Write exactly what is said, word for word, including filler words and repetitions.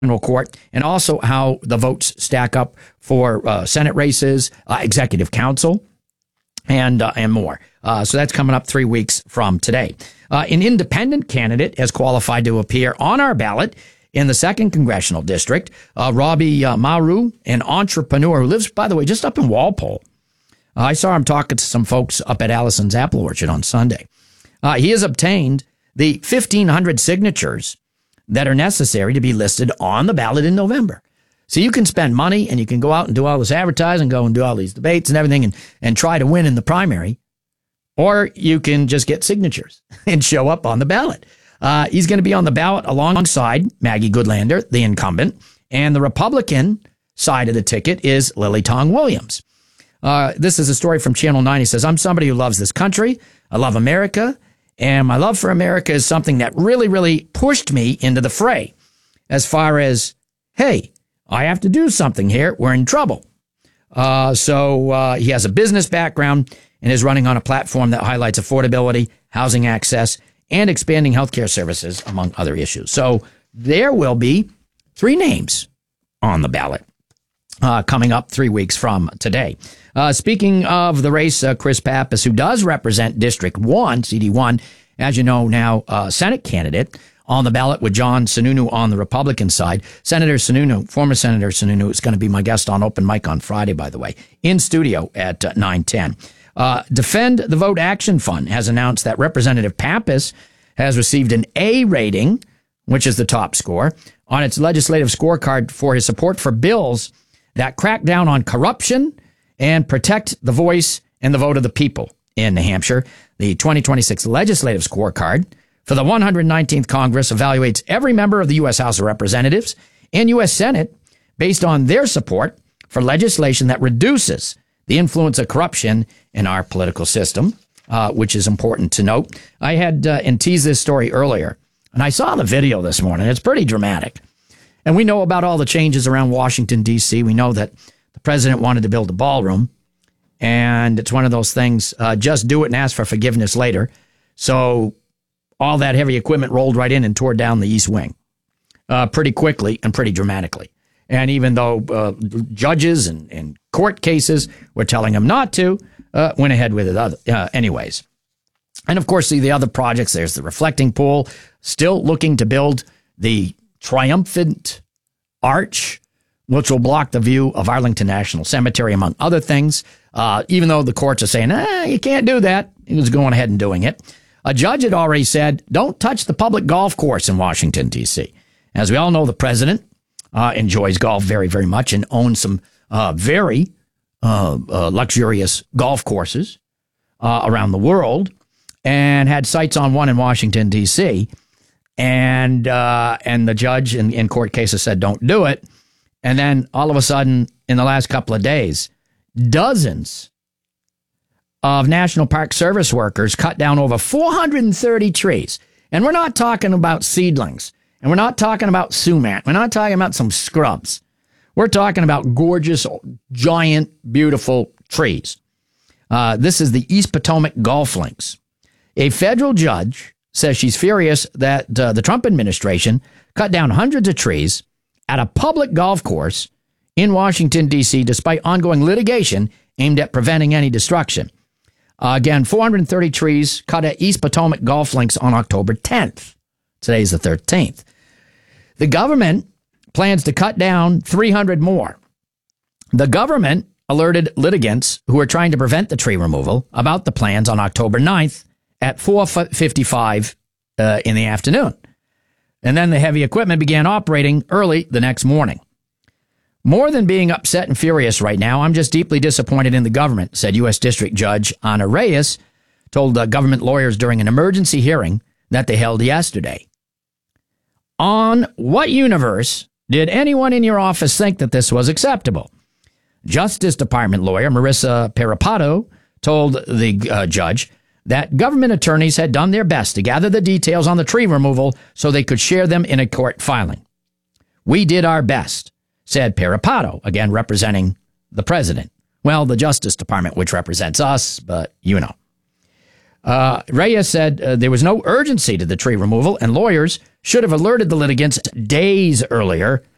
court, and also how the votes stack up for uh, Senate races, uh, executive council, and uh, and more. Uh, so that's coming up three weeks from today. Uh, an independent candidate has qualified to appear on our ballot in the second congressional district. Uh, Robbie uh, Maru, an entrepreneur who lives, by the way, just up in Walpole. Uh, I saw him talking to some folks up at Allison's Apple Orchard on Sunday. Uh, he has obtained the fifteen hundred signatures that are necessary to be listed on the ballot in November. So you can spend money and you can go out and do all this advertising, go and do all these debates and everything and, and try to win in the primary. Or you can just get signatures and show up on the ballot. Uh, he's going to be on the ballot alongside Maggie Goodlander, the incumbent, and the Republican side of the ticket is Lily Tong Williams. Uh, this is a story from Channel nine. He says, I'm somebody who loves this country. I love America. And my love for America is something that really, really pushed me into the fray as far as, hey, I have to do something here. We're in trouble. Uh, so uh, he has a business background and is running on a platform that highlights affordability, housing access, and expanding healthcare services, among other issues. So there will be three names on the ballot uh, coming up three weeks from today. Uh, speaking of the race, uh, Chris Pappas, who does represent District one, C D one, as you know now, uh, Senate candidate on the ballot with John Sununu on the Republican side. Senator Sununu, former Senator Sununu, is going to be my guest on Open Mic on Friday, by the way, in studio at uh, nine ten. Uh, Defend the Vote Action Fund has announced that Representative Pappas has received an A rating, which is the top score, on its legislative scorecard for his support for bills that crack down on corruption and protect the voice and the vote of the people in New Hampshire. The twenty twenty-six legislative scorecard for the one hundred nineteenth Congress evaluates every member of the U S House of Representatives and U S Senate based on their support for legislation that reduces the influence of corruption in our political system, uh, which is important to note. I had uh, and teased this story earlier, and I saw the video this morning. It's pretty dramatic. And we know about all the changes around Washington, D C. We know that the president wanted to build a ballroom, and it's one of those things, uh, just do it and ask for forgiveness later. So all that heavy equipment rolled right in and tore down the East Wing uh, pretty quickly and pretty dramatically. And even though uh, judges and, and court cases were telling him not to, uh, went ahead with it other, uh, anyways. And of course, see the other projects. There's the reflecting pool, still looking to build the triumphant arch, which will block the view of Arlington National Cemetery, among other things. Uh, even though the courts are saying, ah, you can't do that, he was going ahead and doing it. A judge had already said, don't touch the public golf course in Washington, D C. As we all know, the president uh, enjoys golf very, very much and owns some uh, very uh, uh, luxurious golf courses uh, around the world, and had sights on one in Washington, D C. And uh, and the judge in, in court cases said, don't do it. And then all of a sudden, in the last couple of days, dozens of National Park Service workers cut down over four hundred thirty trees. And we're not talking about seedlings. And we're not talking about sumac. We're not talking about some scrubs. We're talking about gorgeous, giant, beautiful trees. Uh, this is the East Potomac Golf Links. A federal judge says she's furious that uh, the Trump administration cut down hundreds of trees at a public golf course in Washington, D C, despite ongoing litigation aimed at preventing any destruction. Uh, again, four hundred thirty trees cut at East Potomac Golf Links on October tenth. Today's the thirteenth. The government plans to cut down three hundred more. The government alerted litigants who are trying to prevent the tree removal about the plans on October ninth at four fifty-five uh, in the afternoon. And then the heavy equipment began operating early the next morning. More than being upset and furious right now, I'm just deeply disappointed in the government, said U S District Judge Ana Reyes told uh, government lawyers during an emergency hearing that they held yesterday. On what universe did anyone in your office think that this was acceptable? Justice Department lawyer Marissa Peripato told the uh, judge that government attorneys had done their best to gather the details on the tree removal so they could share them in a court filing. We did our best, said Peripato, again representing the president. Well, the Justice Department, which represents us, but you know. Uh, Reyes said uh, there was no urgency to the tree removal, and lawyers should have alerted the litigants days earlier